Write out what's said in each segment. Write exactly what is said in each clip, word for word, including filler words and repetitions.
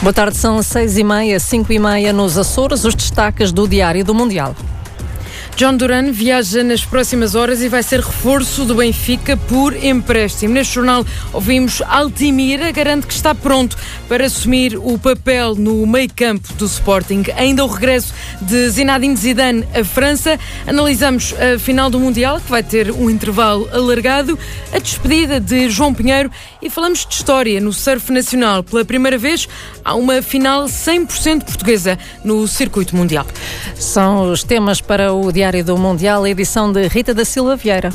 Boa tarde, são seis e meia, cinco e meia nos Açores, os destaques do Diário do Mundial. John Duran viaja nas próximas horas e vai ser reforço do Benfica por empréstimo. Neste jornal ouvimos Altimira, garante que está pronto para assumir o papel no meio-campo do Sporting. Ainda o regresso de Zinedine Zidane à França. Analisamos a final do Mundial, que vai ter um intervalo alargado, a despedida de João Pinheiro e falamos de história no surf nacional. Pela primeira vez há uma final cem por cento portuguesa no circuito mundial. São os temas para o Diário do Mundial, edição de Rita da Silva Vieira.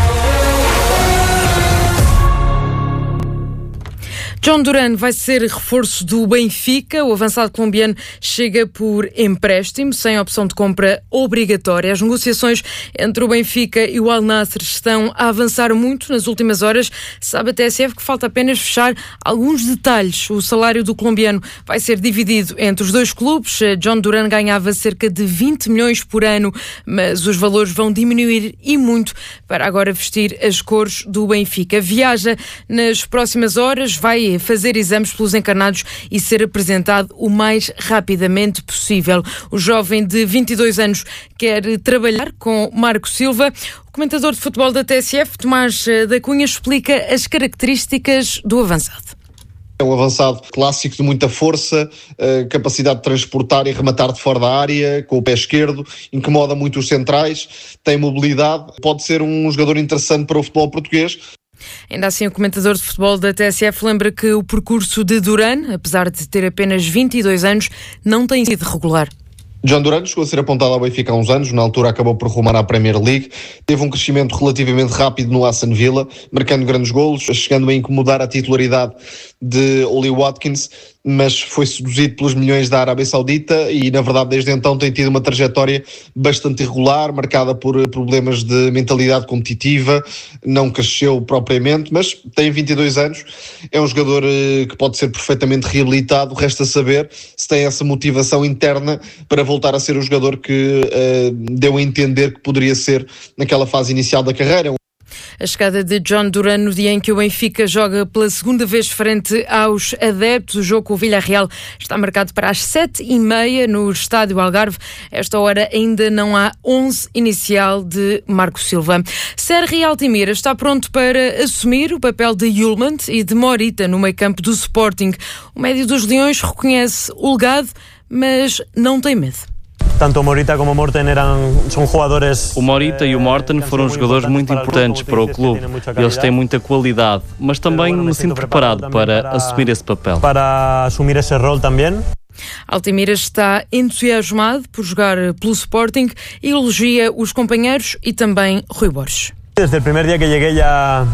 John Duran vai ser reforço do Benfica. O avançado colombiano chega por empréstimo, sem opção de compra obrigatória. As negociações entre o Benfica e o Al Nassr estão a avançar muito nas últimas horas. Sabe a T S F que falta apenas fechar alguns detalhes. O salário do colombiano vai ser dividido entre os dois clubes. John Duran ganhava cerca de vinte milhões por ano, mas os valores vão diminuir e muito para agora vestir as cores do Benfica. Viaja nas próximas horas, vai fazer exames pelos encarnados e ser apresentado o mais rapidamente possível. O jovem de vinte e dois anos quer trabalhar com Marco Silva. O comentador de futebol da T S F, Tomás da Cunha, explica as características do avançado. É um avançado clássico de muita força, capacidade de transportar e rematar de fora da área, com o pé esquerdo, incomoda muito os centrais, tem mobilidade, pode ser um jogador interessante para o futebol português. Ainda assim, o comentador de futebol da T S F lembra que o percurso de Duran, apesar de ter apenas vinte e dois anos, não tem sido regular. John Duran chegou a ser apontado ao Benfica há uns anos, na altura acabou por rumar à Premier League, teve um crescimento relativamente rápido no Aston Villa, marcando grandes golos, chegando a incomodar a titularidade de Ollie Watkins, mas foi seduzido pelos milhões da Arábia Saudita e, na verdade, desde então tem tido uma trajetória bastante irregular, marcada por problemas de mentalidade competitiva, não cresceu propriamente, mas tem vinte e dois anos, é um jogador que pode ser perfeitamente reabilitado, resta saber se tem essa motivação interna para voltar a ser o jogador que uh, deu a entender que poderia ser naquela fase inicial da carreira. A chegada de John Duran no dia em que o Benfica joga pela segunda vez frente aos adeptos. O jogo com o Villarreal está marcado para as sete e meia no Estádio Algarve. Esta hora ainda não há onze inicial de Marco Silva. Serri Altimira está pronto para assumir o papel de Hjulmand e de Morita no meio-campo do Sporting. O médio dos Leões reconhece o legado, mas não tem medo. Tanto Morita como Morten eram, são jogadores. O Morita e o Morten foram jogadores muito importantes para o clube. Eles têm muita qualidade, mas também me sinto preparado para assumir esse papel. Para assumir esse rol também. Altimira está entusiasmado por jogar pelo Sporting e elogia os companheiros e também Rui Borges. Desde el primer día que llegué ya,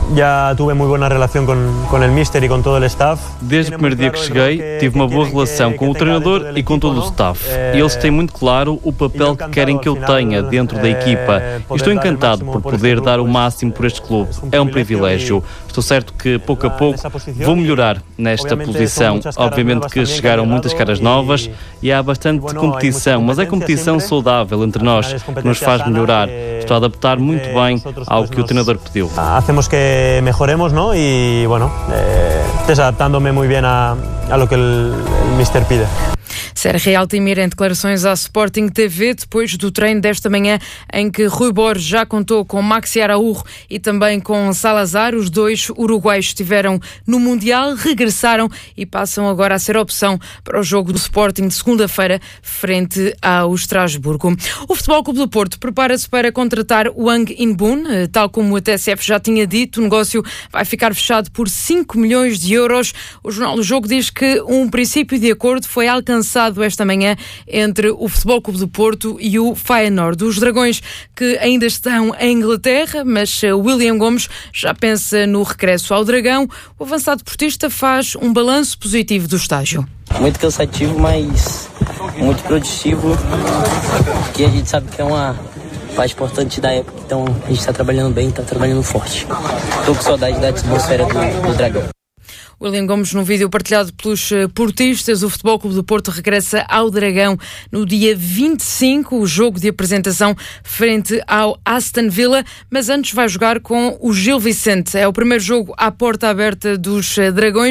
ya tuve muy buena relación con, con el míster y con todo el staff. Desde o primeiro dia que cheguei, tive uma boa relação com o treinador e com todo o staff. E eles têm muito claro o papel que querem que eu tenha dentro da equipa. E estou encantado por poder dar o máximo por este clube. É um privilégio. Estou certo que, pouco a pouco, vou melhorar nesta posição. Obviamente que chegaram muitas caras novas e há bastante competição, mas é competição saudável entre nós, que nos faz melhorar. Estou a adaptar muito bem ao que o treinador pediu. Hacemos que mejoremos, ¿no? Y bueno, eh, adaptándome muy bien a, a lo que el, el míster pide. Serri Altimira em declarações à Sporting T V depois do treino desta manhã em que Rui Borges já contou com Maxi Araújo e também com Salazar. Os dois uruguaios estiveram no Mundial, regressaram e passam agora a ser opção para o jogo do Sporting de segunda-feira frente ao Estrasburgo. O Futebol Clube do Porto prepara-se para contratar Wang In-boon, tal como a T S F já tinha dito. O negócio vai ficar fechado por cinco milhões de euros. O Jornal do Jogo diz que um princípio de acordo foi alcançado esta manhã entre o Futebol Clube do Porto e o Feyenoord. Os Dragões que ainda estão em Inglaterra, mas William Gomes já pensa no regresso ao Dragão. O avançado portista faz um balanço positivo do estágio. Muito cansativo, mas muito produtivo, que a gente sabe que é uma parte importante da época, então a gente está trabalhando bem, está trabalhando forte. Estou com saudade da atmosfera do, do Dragão. William Gomes, num vídeo partilhado pelos portistas, o Futebol Clube do Porto regressa ao Dragão no dia vinte e cinco, o jogo de apresentação frente ao Aston Villa, mas antes vai jogar com o Gil Vicente. É o primeiro jogo à porta aberta dos Dragões.